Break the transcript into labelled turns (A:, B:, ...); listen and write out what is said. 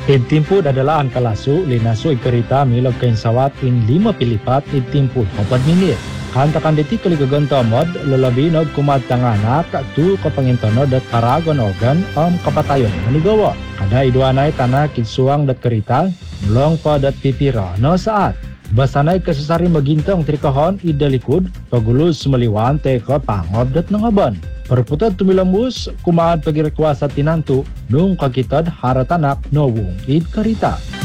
A: Itimpo adalah angka lasu, linaso ikarita milog kain sawat in 5 pilipat itimpo 4 minit. Hantakan diti kaligagantamod, lalabinog kumadtanganak, tu kapangintonod at paragon organ kapatayon manigawa. Kada iduanay tanah kitsuang dat karita, mulong pa dat pipira no saat. Basanay kasasari magintang trikahon idalikod, pagulus maliwan teka pangob dat nangaban. Perputad tumilambus, kumaan pagirekwasa tinanto, nung kakitad haratanak no wong id karita.